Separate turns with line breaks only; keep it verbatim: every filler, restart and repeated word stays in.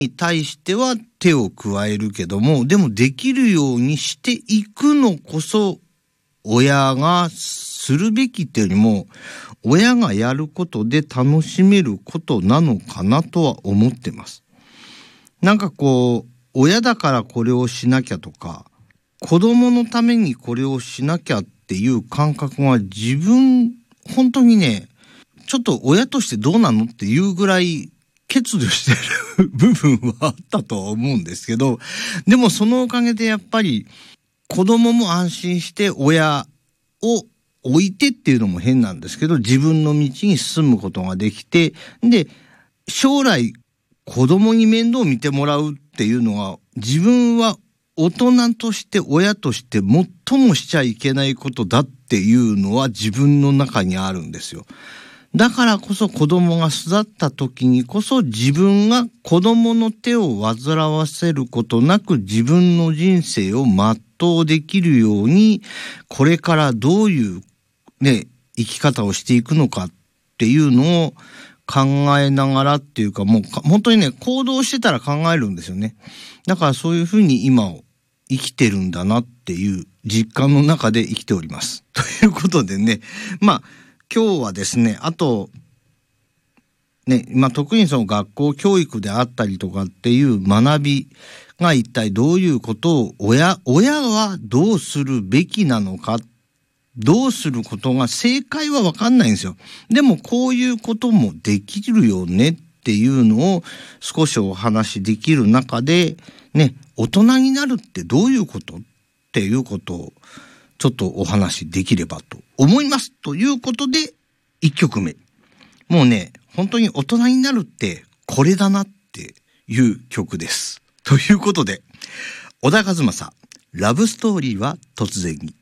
に対しては手を加えるけども、でもできるようにしていくのこそ親がするべきっていうよりも、親がやることで楽しめることなのかなとは思ってます。なんかこう、親だからこれをしなきゃとか、子供のためにこれをしなきゃっていう感覚が自分、本当にね、ちょっと親としてどうなのっていうぐらい欠如してる部分はあったとは思うんですけど、でもそのおかげでやっぱり子供も安心して親を置いてっていうのも変なんですけど、自分の道に進むことができて、で、将来子供に面倒を見てもらうっていうのは、自分は大人として親として最もしちゃいけないことだっていうのは自分の中にあるんですよ。だからこそ子供が育った時にこそ自分が子供の手を煩わせることなく自分の人生を全うできるように、これからどういうね、生き方をしていくのかっていうのを考えながらっていうか、もう本当にね、行動してたら考えるんですよね。だからそういうふうに今を生きてるんだなっていう実感の中で生きております。ということでね、まあ今日はですね、あとね、まあ特にその学校教育であったりとかっていう学びが一体どういうことを親、親はどうするべきなのか、どうすることが正解は分かんないんですよ。でもこういうこともできるよねっていうのを少しお話しできる中でね、大人になるってどういうことっていうことをちょっとお話しできればと思いますということで、いっきょくめ、もうね、本当に大人になるってこれだなっていう曲です。ということで、小田和正、ラブストーリーは突然に。